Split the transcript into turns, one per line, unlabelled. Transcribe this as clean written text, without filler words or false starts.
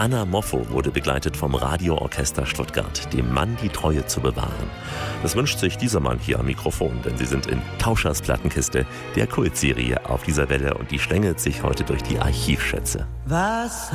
Anna Moffo wurde begleitet vom Radioorchester Stuttgart, dem Mann die Treue zu bewahren. Das wünscht sich dieser Mann hier am Mikrofon, denn sie sind in Tauschers Plattenkiste, der Kultserie auf dieser Welle, und die schlängelt sich heute durch die Archivschätze.
Was